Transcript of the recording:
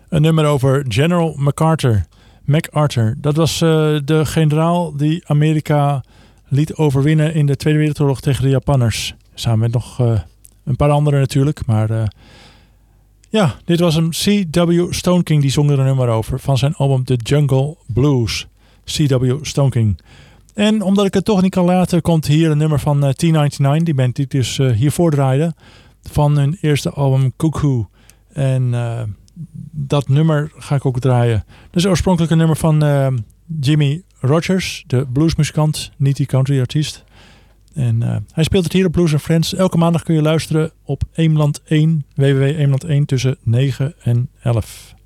Een nummer over General MacArthur. Dat was de generaal die Amerika liet overwinnen in de Tweede Wereldoorlog tegen de Japanners. Samen met nog een paar anderen natuurlijk. Maar dit was hem. C.W. Stone King die zong er een nummer over van zijn album The Jungle Blues. C.W. Stone King. En omdat ik het toch niet kan laten, komt hier een nummer van T99. Die band die ik dus hiervoor draaide. Van hun eerste album Cuckoo. En dat nummer ga ik ook draaien. Dat is oorspronkelijk een nummer van Jimmy Rogers, de bluesmuzikant, niet die country artiest. En hij speelt het hier op Blues & Friends. Elke maandag kun je luisteren op Eemland 1, www.eemland1 tussen 9 en 11.